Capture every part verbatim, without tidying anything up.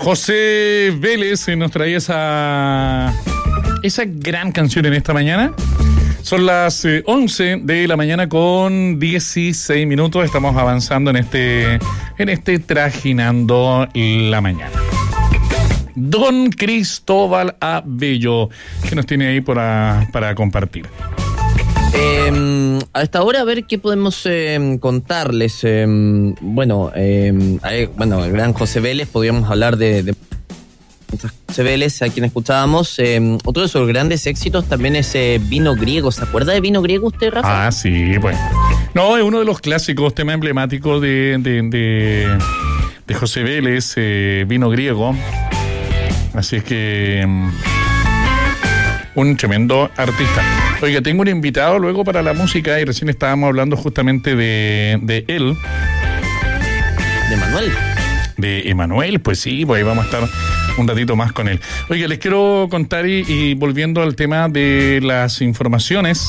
José Vélez nos traía esa, esa gran canción en esta mañana. Son las eh, once de la mañana con dieciséis minutos. Estamos avanzando en este, en este Trajinando la Mañana. Don Cristóbal Abello, ¿qué nos tiene ahí para, para compartir? Eh, a esta hora, a ver qué podemos eh, contarles. Eh, bueno, eh, hay, bueno, el gran José Vélez, podríamos hablar de, de José Vélez, a quien escuchábamos. Eh, otro de sus grandes éxitos también es eh, Vino Griego. ¿Se acuerda de Vino Griego usted, Rafa? Ah, sí, bueno. No, es uno de los clásicos, tema emblemático de, de, de, de José Vélez, eh, Vino Griego. Así es que um, un tremendo artista. Oiga, tengo un invitado luego para la música y recién estábamos hablando justamente de, de él. ¿De Manuel? De Emanuel, pues sí, pues ahí vamos a estar un ratito más con él. Oiga, les quiero contar y, y volviendo al tema de las informaciones.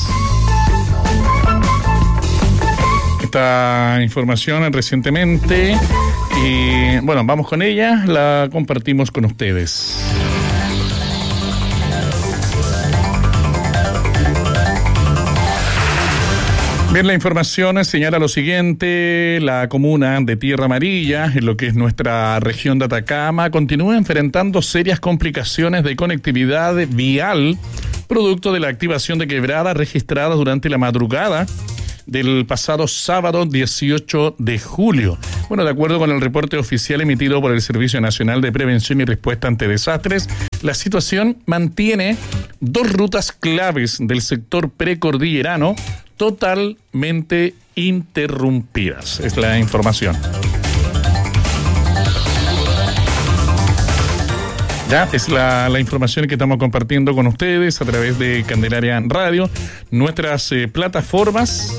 Esta información recientemente, y bueno, vamos con ella, la compartimos con ustedes. Bien, la información señala lo siguiente: la comuna de Tierra Amarilla, en lo que es nuestra región de Atacama, continúa enfrentando serias complicaciones de conectividad vial, producto de la activación de quebradas registradas durante la madrugada del pasado sábado dieciocho de julio. Bueno, de acuerdo con el reporte oficial emitido por el Servicio Nacional de Prevención y Respuesta ante Desastres, la situación mantiene dos rutas claves del sector precordillerano totalmente interrumpidas. Es la información. Ya, es la, la información que estamos compartiendo con ustedes a través de Candelaria Radio, nuestras eh, plataformas.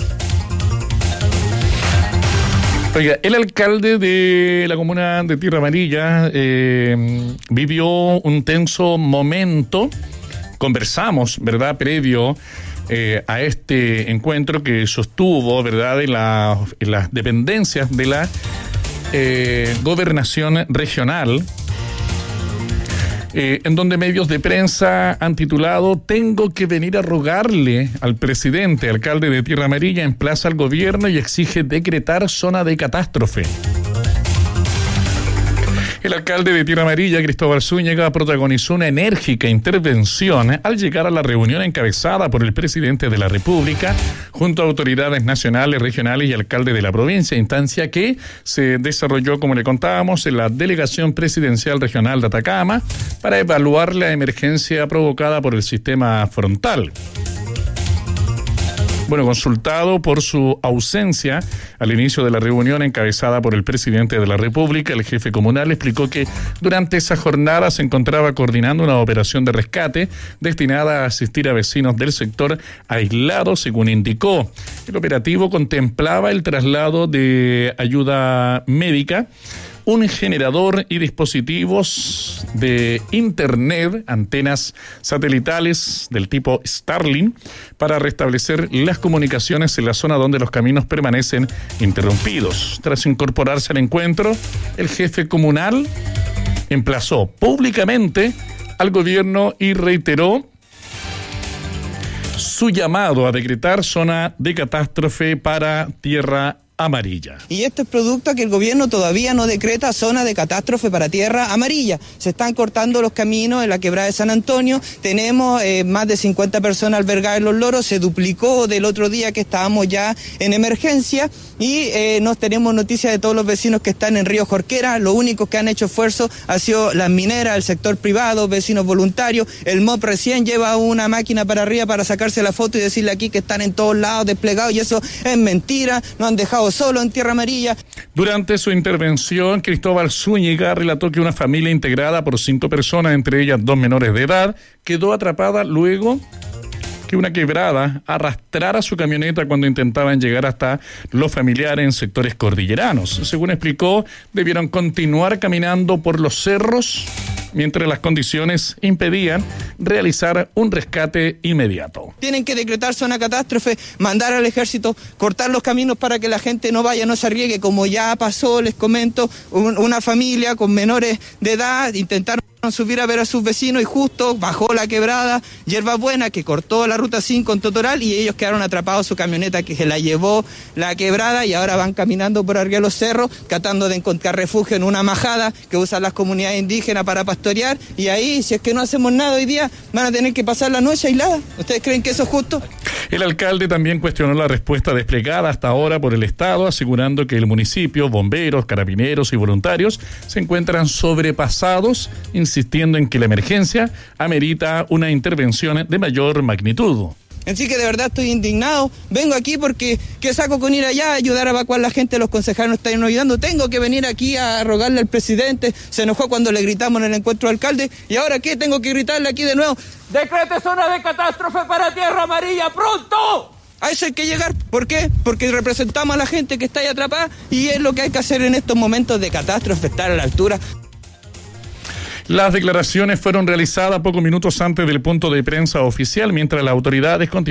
Oiga, el alcalde de la comuna de Tierra Amarilla eh, vivió un tenso momento. Conversamos, ¿verdad?, previo eh, a este encuentro que sostuvo, ¿verdad?, en, la, en las dependencias de la eh, gobernación regional. Eh, en donde medios de prensa han titulado: "Tengo que venir a rogarle al presidente, alcalde de Tierra Amarilla, emplaza al gobierno y exige decretar zona de catástrofe". El alcalde de Tierra Amarilla, Cristóbal Zúñiga, protagonizó una enérgica intervención al llegar a la reunión encabezada por el presidente de la República, junto a autoridades nacionales, regionales y alcalde de la provincia, instancia que se desarrolló, como le contábamos, en la Delegación Presidencial Regional de Atacama, para evaluar la emergencia provocada por el sistema frontal. Bueno, consultado por su ausencia al inicio de la reunión encabezada por el presidente de la República, el jefe comunal explicó que durante esa jornada se encontraba coordinando una operación de rescate destinada a asistir a vecinos del sector aislados, según indicó. El operativo contemplaba el traslado de ayuda médica, un generador y dispositivos de internet, antenas satelitales del tipo Starlink, para restablecer las comunicaciones en la zona donde los caminos permanecen interrumpidos. Tras incorporarse al encuentro, el jefe comunal emplazó públicamente al gobierno y reiteró su llamado a decretar zona de catástrofe para Tierra Amarilla. Y esto es producto a que el gobierno todavía no decreta zona de catástrofe para Tierra Amarilla. Se están cortando los caminos en la quebrada de San Antonio. Tenemos eh, más de cincuenta personas albergadas en Los Loros. Se duplicó del otro día que estábamos ya en emergencia. Y eh, nos tenemos noticias de todos los vecinos que están en Río Jorquera. Los únicos que han hecho esfuerzo han sido las mineras, el sector privado, vecinos voluntarios. El M O P recién lleva una máquina para arriba para sacarse la foto y decirle aquí que están en todos lados desplegados, y eso es mentira. No han dejado solo en Tierra Amarilla. Durante su intervención, Cristóbal Zúñiga relató que una familia integrada por cinco personas, entre ellas dos menores de edad, quedó atrapada luego que una quebrada arrastrara su camioneta cuando intentaban llegar hasta los familiares en sectores cordilleranos. Según explicó, debieron continuar caminando por los cerros mientras las condiciones impedían realizar un rescate inmediato. Tienen que decretar zona catástrofe, mandar al ejército, cortar los caminos para que la gente no vaya, no se arriesgue, como ya pasó, les comento, un, una familia con menores de edad intentaron subir a ver a sus vecinos y justo bajó la quebrada Hierba Buena, que cortó la ruta cinco en Totoral, y ellos quedaron atrapados, su camioneta que se la llevó la quebrada, y ahora van caminando por arriba de los cerros tratando de encontrar refugio en una majada que usan las comunidades indígenas para pastorear, y ahí, si es que no hacemos nada hoy día, van a tener que pasar la noche aislada. ¿Ustedes creen que eso es justo? El alcalde también cuestionó la respuesta desplegada hasta ahora por el Estado, asegurando que el municipio, bomberos, carabineros y voluntarios se encuentran sobrepasados, insistiendo en que la emergencia amerita una intervención de mayor magnitud. Así que de verdad estoy indignado. Vengo aquí porque, ¿qué saco con ir allá a ayudar a evacuar a la gente? Los concejales nos están ayudando. Tengo que venir aquí a rogarle al presidente. Se enojó cuando le gritamos en el encuentro del alcalde. ¿Y ahora qué? Tengo que gritarle aquí de nuevo. ¡Decrete zona de catástrofe para Tierra Amarilla pronto! A eso hay que llegar. ¿Por qué? Porque representamos a la gente que está ahí atrapada, y es lo que hay que hacer en estos momentos de catástrofe, estar a la altura. Las declaraciones fueron realizadas pocos minutos antes del punto de prensa oficial, mientras las autoridades continúan